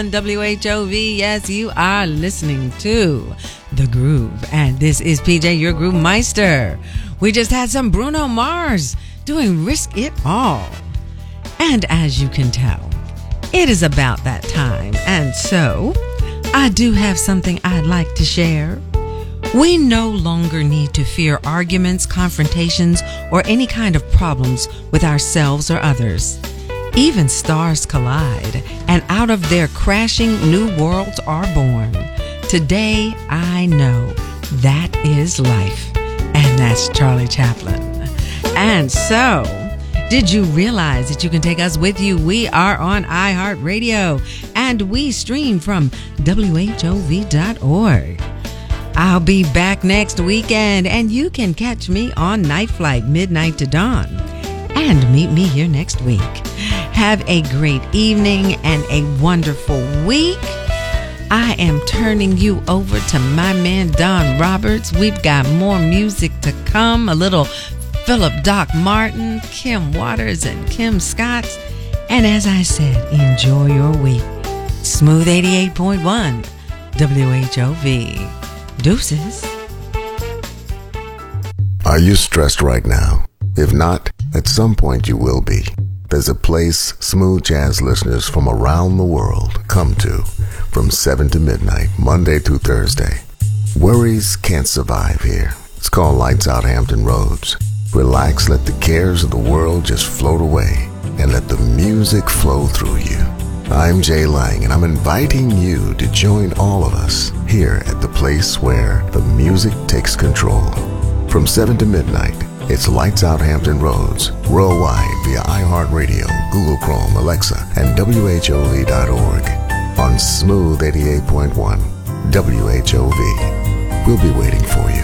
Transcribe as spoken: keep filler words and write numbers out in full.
W H O V, yes, you are listening to The Groove, and this is P J, your Groove Meister. We just had some Bruno Mars doing Risk It All. And as you can tell, it is about that time, and so I do have something I'd like to share. We no longer need to fear arguments, confrontations, or any kind of problems with ourselves or others. Even stars collide, and out of their crashing, new worlds are born. Today, I know that is life, and that's Charlie Chaplin. And so, did you realize that you can take us with you? We are on iHeartRadio, and we stream from W H O V dot org. I'll be back next weekend, and you can catch me on Night Flight, midnight to dawn. And meet me here next week. Have a great evening and a wonderful week. I am turning you over to my man Don Roberts. We've got more music to come. A little Philip Doc Martin, Kim Waters, and Kim Scott. And as I said, enjoy your week. Smooth eighty-eight point one W H O V. Deuces. Are you stressed right now? If not, at some point you will be. There's a place smooth jazz listeners from around the world come to from seven to midnight, Monday through Thursday. Worries can't survive here. It's called Lights Out Hampton Roads. Relax, let the cares of the world just float away, and let the music flow through you. I'm Jay Lang, and I'm inviting you to join all of us here at the place where the music takes control. From seven to midnight, it's Lights Out Hampton Roads, worldwide via iHeartRadio, Google Chrome, Alexa, and W H O V dot org on Smooth eighty-eight point one W H O V. We'll be waiting for you.